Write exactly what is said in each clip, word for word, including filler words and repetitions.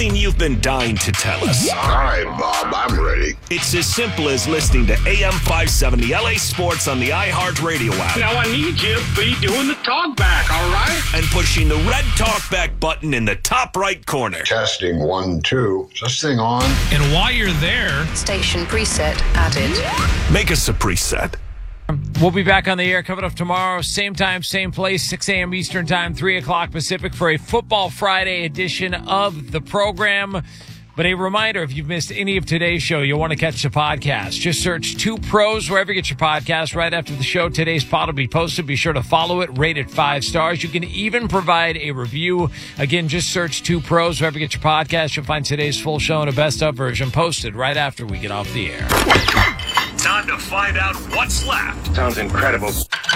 You've been dying to tell us. All right, Bob, I'm ready. It's as simple as listening to A M five seventy L A Sports on the iHeartRadio app. Now I need you to be doing the talk back, all right? And pushing the red talkback button in the top right corner. Testing one, two. Is this thing on? And while you're there, station preset added. Make us a preset. We'll be back on the air coming up tomorrow. Same time, same place, six a.m. Eastern Time, three o'clock Pacific for a Football Friday edition of the program. But a reminder, if you've missed any of today's show, you'll want to catch the podcast. Just search Two Pros wherever you get your podcast. Right after the show, today's pod will be posted. Be sure to follow it, rate it five stars. You can even provide a review. Again, just search Two Pros wherever you get your podcast. You'll find today's full show and a best of version posted right after we get off the air. Time to find out what's left. Sounds incredible.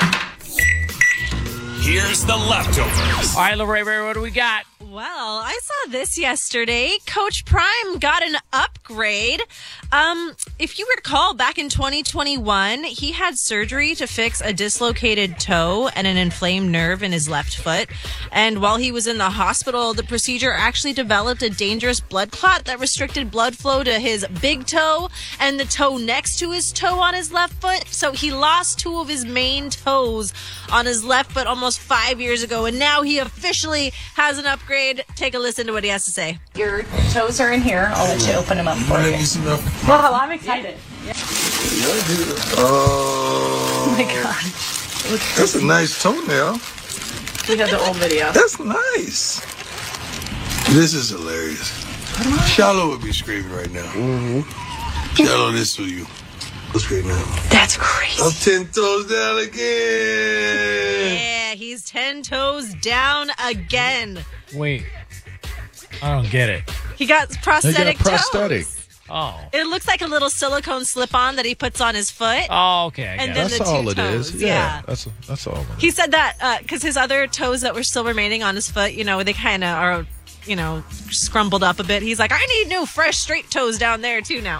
Here's the leftovers. All right, Lorraine, what do we got? Well, I saw this yesterday. Coach Prime got an upgrade. Um, if you recall, back in twenty twenty-one, he had surgery to fix a dislocated toe and an inflamed nerve in his left foot. And while he was in the hospital, the procedure actually developed a dangerous blood clot that restricted blood flow to his big toe and the toe next to his toe on his left foot. So he lost two of his main toes on his left foot almost five years ago. And now he officially has an upgrade. Take a listen to what he has to say. Your toes are in here. I'll let you open them up for you. Well, I'm excited. Yeah. Oh, oh my God. That's a nice toenail. We have the old video. That's nice. This is hilarious. Shallow would be screaming right now. Mm-hmm. Shallow, this for you. Let's scream now. That's crazy. I'm ten toes down again. Yeah, he's ten toes down again. Wait, I don't get it. He got prosthetic, got prosthetic. toes. Oh. It looks like a little silicone slip-on that he puts on his foot. Oh, okay. I And guess. then That's the two all it toes. is. Yeah. Yeah, that's that's all. He said that because uh, his other toes that were still remaining on his foot, you know, they kind of are, you know, scrumbled up a bit. He's like, I need new, fresh, straight toes down there, too, now.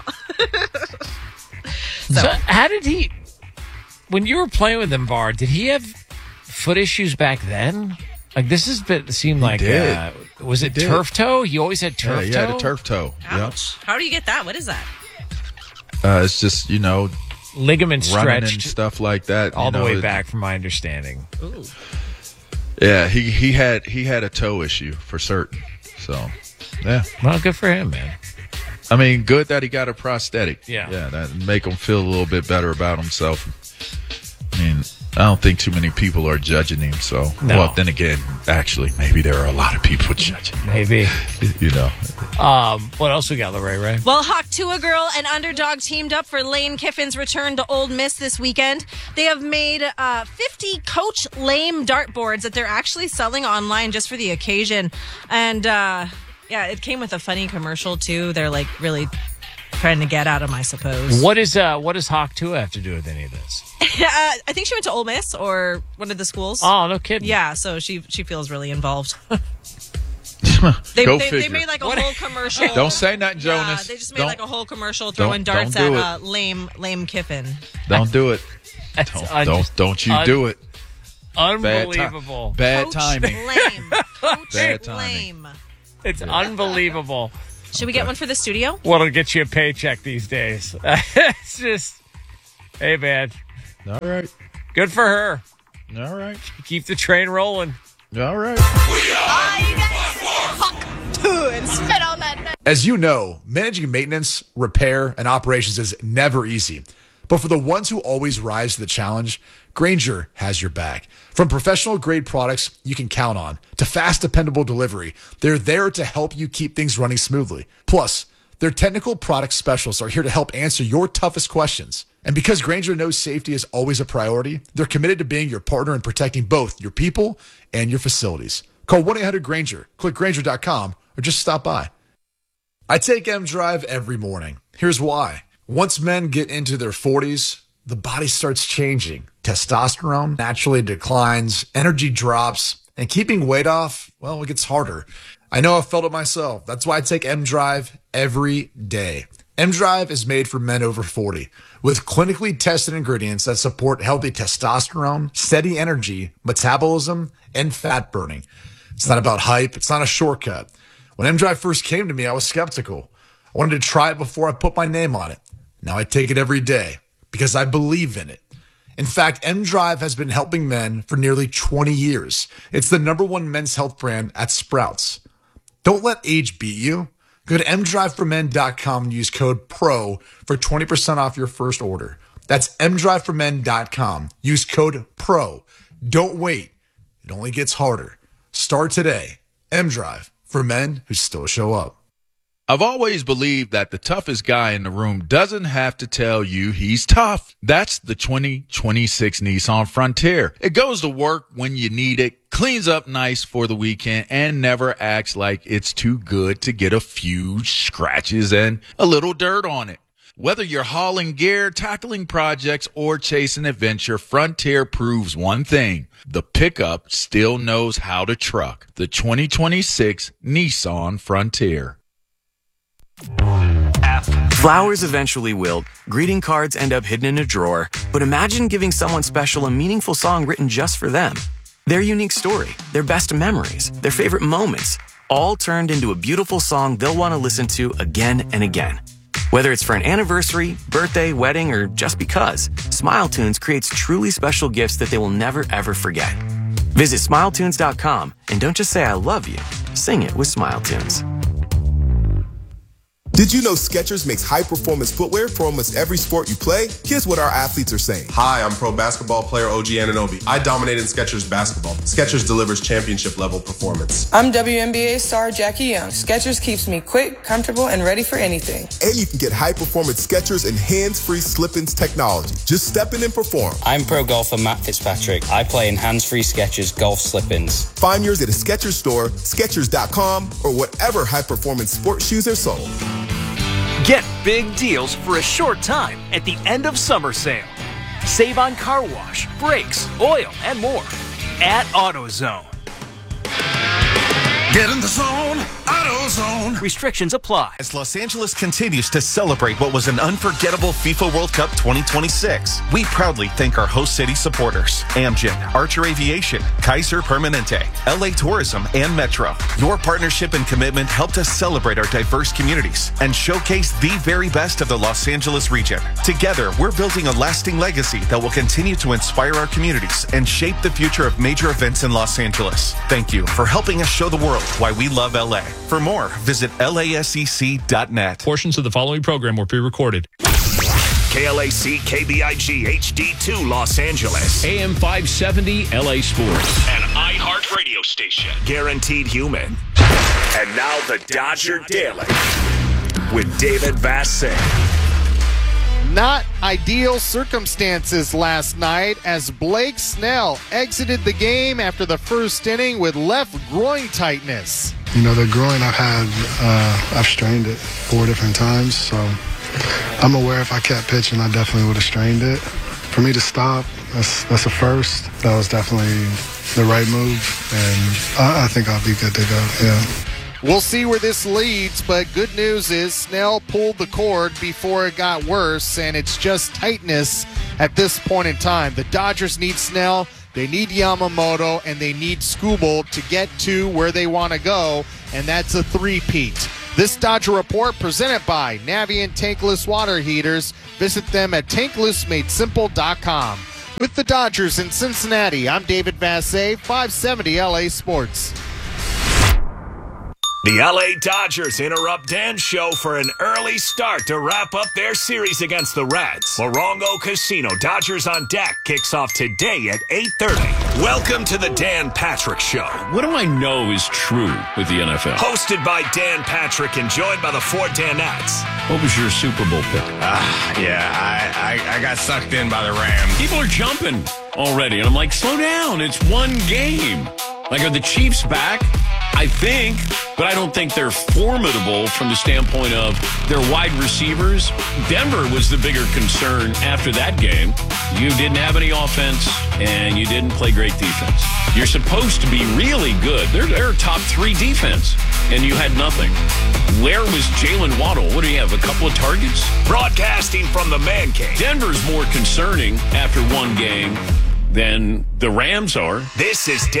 so, so, how did he, when you were playing with him, Var, did he have foot issues back then? Like, this has been, seemed like, did. Uh, was it turf toe? He always had turf yeah, toe? Yeah, he had a turf toe. Ouch. Yep. How do you get that? What is that? Uh, it's just, you know, ligament running stretched and stuff like that. All you the know, way it, back, from my understanding. Ooh. Yeah, he, he had he had a toe issue for certain. So, yeah. Well, good for him, man. I mean, good that he got a prosthetic. Yeah. Yeah, that make him feel a little bit better about himself. I mean, I don't think too many people are judging him. So, no. Well, then again, actually, maybe there are a lot of people judging him. Maybe. You know. Um, what else we got, Lorraine, Ray? Well, Hawk Tua Girl and Underdog teamed up for Lane Kiffin's return to Ole Miss this weekend. They have made uh, fifty Coach Lame dartboards that they're actually selling online just for the occasion. And, uh, yeah, it came with a funny commercial, too. They're, like, really trying to get at him, I suppose. What is uh, what does Hawk Tua have to do with any of this? uh, I think she went to Ole Miss or one of the schools. Oh, no kidding. Yeah, so she she feels really involved. they, Go they, figure. they made like a What? whole commercial. Don't say nothing, Yeah, Jonas. they just made Don't- like a whole commercial throwing don't- darts don't at do uh, lame lame Kiffin. Don't do it. That's Don't, un- don't, don't you un- do it. Unbelievable. Bad, Coach timing. Lame. Coach Bad timing. Lame. It's unbelievable. Should we get one for the studio? What'll get you a paycheck these days? It's just, hey, man, All right. good for her. All right. Keep the train rolling. All right. As you know, managing maintenance, repair, and operations is never easy. But for the ones who always rise to the challenge, Grainger has your back. From professional-grade products you can count on to fast, dependable delivery, they're there to help you keep things running smoothly. Plus, their technical product specialists are here to help answer your toughest questions. And because Grainger knows safety is always a priority, they're committed to being your partner in protecting both your people and your facilities. Call one eight hundred Grainger, click Grainger dot com, or just stop by. I take M Drive every morning. Here's why. Once men get into their forties, the body starts changing. Testosterone naturally declines, energy drops, and keeping weight off, well, it gets harder. I know I've felt it myself. That's why I take M Drive every day. M Drive is made for men over forty with clinically tested ingredients that support healthy testosterone, steady energy, metabolism, and fat burning. It's not about hype. It's not a shortcut. When M-Drive first came to me, I was skeptical. I wanted to try it before I put my name on it. Now I take it every day because I believe in it. In fact, M-Drive has been helping men for nearly twenty years. It's the number one men's health brand at Sprouts. Don't let age beat you. Go to m drive for men dot com and use code PRO for twenty percent off your first order. That's m drive for men dot com. Use code PRO. Don't wait. It only gets harder. Start today. M-Drive, for men who still show up. I've always believed that the toughest guy in the room doesn't have to tell you he's tough. That's the twenty twenty-six Nissan Frontier. It goes to work when you need it, cleans up nice for the weekend, and never acts like it's too good to get a few scratches and a little dirt on it. Whether you're hauling gear, tackling projects, or chasing adventure, Frontier proves one thing. The pickup still knows how to truck. The twenty twenty-six Nissan Frontier. Flowers eventually wilt, greeting cards end up hidden in a drawer, but imagine giving someone special a meaningful song written just for them. Their unique story, their best memories, their favorite moments, all turned into a beautiful song they'll want to listen to again and again. Whether it's for an anniversary, birthday, wedding, or just because, SmileTunes creates truly special gifts that they will never ever forget. Visit smile tunes dot com and don't just say I love you, sing it with SmileTunes. Did you know Skechers makes high-performance footwear for almost every sport you play? Here's what our athletes are saying. Hi, I'm pro basketball player O G Anunoby. I dominate in Skechers basketball. Skechers delivers championship-level performance. I'm W N B A star Jackie Young. Skechers keeps me quick, comfortable, and ready for anything. And you can get high-performance Skechers and hands-free slip-ins technology. Just step in and perform. I'm pro golfer Matt Fitzpatrick. I play in hands-free Skechers golf slip-ins. Find yours at a Skechers store, skechers dot com, or whatever high-performance sports shoes are sold. Get big deals for a short time at the end of summer sale. Save on car wash, brakes, oil, and more at AutoZone. Get in the zone, AutoZone. Restrictions apply. As Los Angeles continues to celebrate what was an unforgettable FIFA World Cup twenty twenty-six, we proudly thank our host city supporters, Amgen, Archer Aviation, Kaiser Permanente, L A Tourism, and Metro. Your partnership and commitment helped us celebrate our diverse communities and showcase the very best of the Los Angeles region. Together, we're building a lasting legacy that will continue to inspire our communities and shape the future of major events in Los Angeles. Thank you for helping us show the world why we love L A. For more, visit L A S E C dot net. Portions of the following program were pre-recorded. K L A C K B I G H D two Los Angeles. A M five seventy L A Sports. An iHeart radio station. Guaranteed human. And now the Dodger Daily with David Vassegh. Not ideal circumstances last night as Blake Snell exited the game after the first inning with left groin tightness. You know, the groin I've had, uh, I've strained it four different times, so I'm aware if I kept pitching, I definitely would have strained it. For me to stop, that's, that's a first. That was definitely the right move, and I, I think I'll be good to go, yeah. We'll see where this leads, but good news is Snell pulled the cord before it got worse, and it's just tightness at this point in time. The Dodgers need Snell, they need Yamamoto, and they need Skubal to get to where they want to go, and that's a three-peat. This Dodger Report presented by Navien Tankless Water Heaters. Visit them at tankless made simple dot com. With the Dodgers in Cincinnati, I'm David Vassegh, five seventy L A Sports. The L A Dodgers interrupt Dan's show for an early start to wrap up their series against the Reds. Morongo Casino, Dodgers on deck, kicks off today at eight thirty. Welcome to the Dan Patrick Show. What do I know is true with the N F L? Hosted by Dan Patrick and joined by the four Danettes. What was your Super Bowl pick? Uh, yeah, I, I, I got sucked in by the Rams. People are jumping already, and I'm like, slow down. It's one game. Like, are the Chiefs back? I think, but I don't think they're formidable from the standpoint of their wide receivers. Denver was the bigger concern after that game. You didn't have any offense, and you didn't play great defense. You're supposed to be really good. They're, they're a top three defense, and you had nothing. Where was Jalen Waddle? What do you have, a couple of targets? Broadcasting from the Man Cave. Denver's more concerning after one game than the Rams are. This is